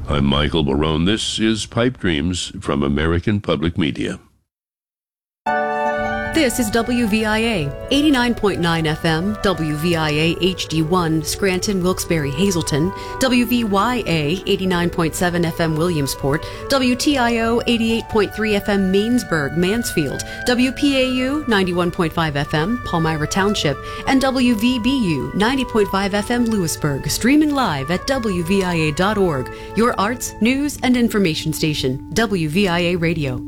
I'm Michael Barone. This is Pipe Dreams from American Public Media. This is WVIA 89.9 FM, WVIA HD1, Scranton, Wilkes-Barre, Hazleton, WVYA 89.7 FM, Williamsport, WTIO 88.3 FM, Mainsburg, Mansfield, WPAU 91.5 FM, Palmyra Township, and WVBU 90.5 FM, Lewisburg, streaming live at WVIA.org, your arts, news, and information station, WVIA Radio.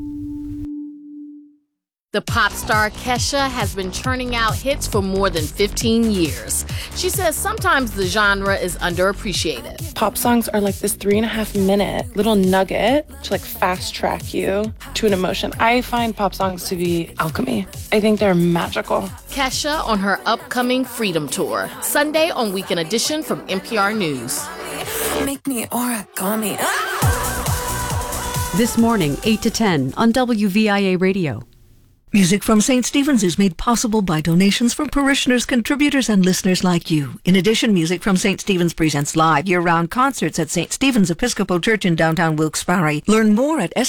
The pop star Kesha has been churning out hits for more than 15 years. She says sometimes the genre is underappreciated. Pop songs are like this 3.5-minute little nugget to fast track you to an emotion. I find pop songs to be alchemy. I think they're magical. Kesha on her upcoming Freedom Tour, Sunday on Weekend Edition from NPR News. Make me origami. This morning, 8 to 10 on WVIA Radio. Music from St. Stephen's is made possible by donations from parishioners, contributors, and listeners like you. In addition, Music from St. Stephen's presents live year-round concerts at St. Stephen's Episcopal Church in downtown Wilkes-Barre. Learn more at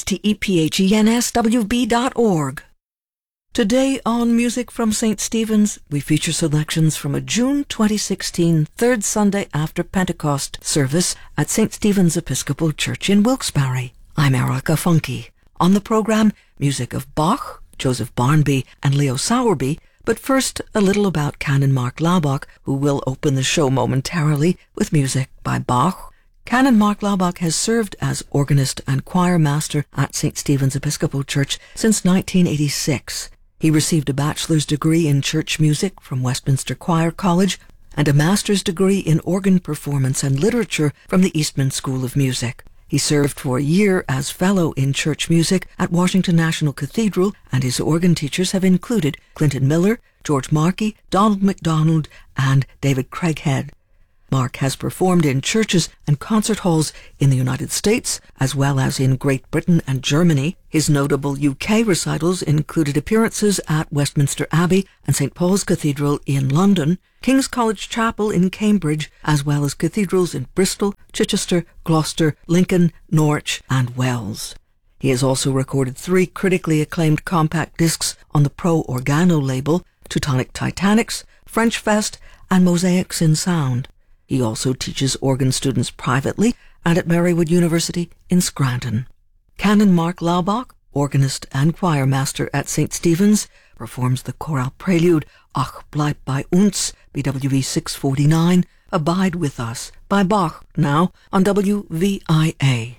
ststephennswb.org. Today on Music from St. Stephen's, we feature selections from a June 2016 third Sunday after Pentecost service at St. Stephen's Episcopal Church in Wilkes-Barre. I'm Erica Funke. On the program, music of Bach, Joseph Barnby, and Leo Sowerby, but first a little about Canon Mark Laubach, who will open the show momentarily with music by Bach. Canon Mark Laubach has served as organist and choir master at St. Stephen's Episcopal Church since 1986. He received a bachelor's degree in church music from Westminster Choir College and a master's degree in organ performance and literature from the Eastman School of Music. He served for a year as fellow in church music at Washington National Cathedral, and his organ teachers have included Clinton Miller, George Markey, Donald MacDonald, and David Craighead. Mark has performed in churches and concert halls in the United States, as well as in Great Britain and Germany. His notable UK recitals included appearances at Westminster Abbey and St. Paul's Cathedral in London, King's College Chapel in Cambridge, as well as cathedrals in Bristol, Chichester, Gloucester, Lincoln, Norwich, and Wells. He has also recorded 3 critically acclaimed compact discs on the Pro Organo label, Teutonic Titanics, French Fest, and Mosaics in Sound. He also teaches organ students privately and at Marywood University in Scranton. Canon Mark Laubach, organist and choir master at St. Stephen's, performs the chorale prelude Ach bleib bei uns, BWV 649, Abide with Us, by Bach, now on WVIA.